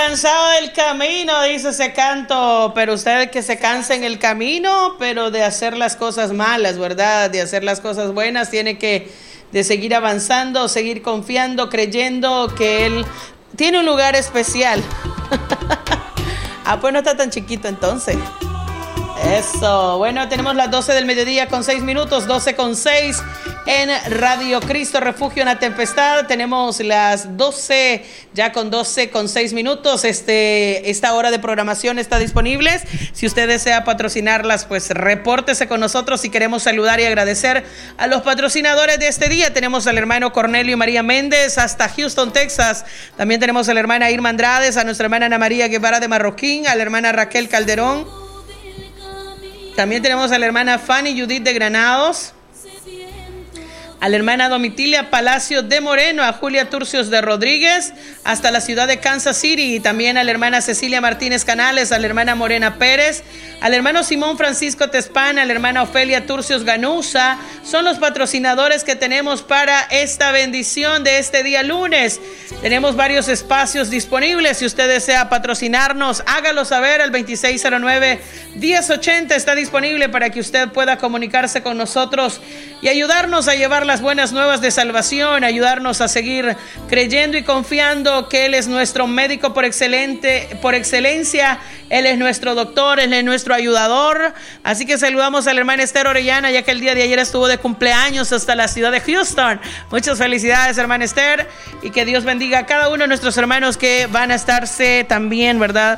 cansado del camino, dice ese canto, pero usted que se cansa en el camino, pero de hacer las cosas malas, ¿verdad? De hacer las cosas buenas, tiene que de seguir avanzando, seguir confiando, creyendo que Él tiene un lugar especial. Pues no está tan chiquito entonces. Eso, bueno, tenemos las 12 del mediodía con 6 minutos, 12 con 6 en Radio Cristo Refugio en la Tempestad. Tenemos las 12, ya con 12 con 6 minutos. Esta hora de programación está disponible. Si usted desea patrocinarlas, pues repórtese con nosotros. Y queremos saludar y agradecer a los patrocinadores de este día. Tenemos al hermano Cornelio y María Méndez hasta Houston, Texas. También tenemos a la hermana Irma Andrades, a nuestra hermana Ana María Guevara de Marroquín, a la hermana Raquel Calderón. También tenemos a la hermana Fanny Judith de Granados, a la hermana Domitilia Palacio de Moreno, a Julia Turcios de Rodríguez, hasta la ciudad de Kansas City, y también a la hermana Cecilia Martínez Canales, a la hermana Morena Pérez, al hermano Simón Francisco Tespán, a la hermana Ofelia Turcios Ganusa. Son los patrocinadores que tenemos para esta bendición de este día lunes. Tenemos varios espacios disponibles. Si usted desea patrocinarnos, hágalo saber al 2609-1080. Está disponible para que usted pueda comunicarse con nosotros y ayudarnos a llevar las buenas nuevas de salvación, ayudarnos a seguir creyendo y confiando que Él es nuestro médico por excelencia. Él es nuestro doctor, Él es nuestro ayudador. Así que saludamos a la hermana Esther Orellana, ya que el día de ayer estuvo de cumpleaños hasta la ciudad de Houston. Muchas felicidades, hermana Esther, y que Dios bendiga a cada uno de nuestros hermanos que van a estarse también, ¿verdad?,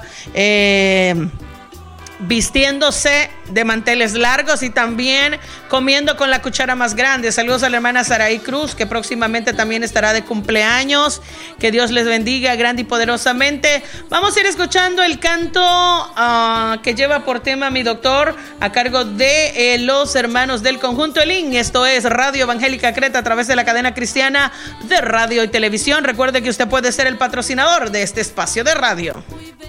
vistiéndose de manteles largos y también comiendo con la cuchara más grande. Saludos a la hermana Saraí Cruz, que próximamente también estará de cumpleaños. Que Dios les bendiga grande y poderosamente. Vamos a ir escuchando el canto que lleva por tema Mi Doctor, a cargo de los hermanos del conjunto Elín. Esto es Radio Evangélica Creta, a través de la cadena cristiana de radio y televisión. Recuerde que usted puede ser el patrocinador de este espacio de radio.